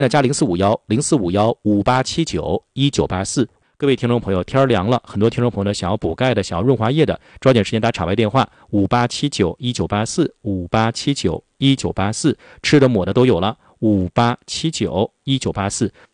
再加045158791984。各位听众朋友，天凉了，很多听众朋友呢想要补钙的，想要润滑液的，抓紧时间打场外电话5879198458791984，吃的抹的都有了，58791984。